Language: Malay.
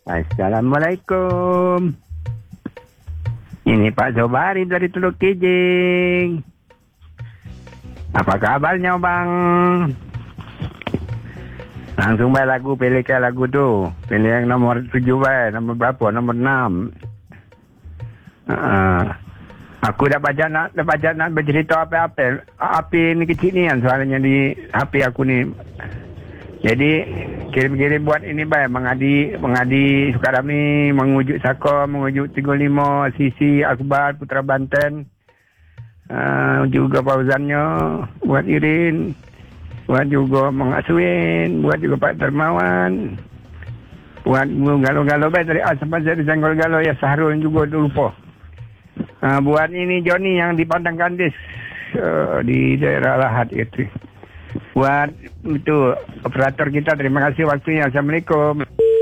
Assalamualaikum. Ini Pak Sobari dari Teluk Kijing. Apa kabarnya bang? Langsung baik lagu, pilihkan lagu tu. Pilih yang nomor 7 baik. Nombor berapa? Nombor 6. Aku dah baca nak bercerita apa-apa. Api ni kecil ni kan soalnya di HP aku ni. Jadi kirim-kirim buat ini baik. Mengadi Sukarami, mengujuk Saka, mengujuk 35, Sisi, Akbar, Putra Banten. Juga Fauzannya, buat Irin, buat juga Mang Aswin, buat juga Pak Termawan, buat Galo-Galo baik dari sampai dari Senggol-Galo ya, Sahrul juga lupa. Buat ini Johnny yang di Padang Kandis, di daerah Lahad itu. Buat itu operator kita, terima kasih waktunya. Assalamualaikum.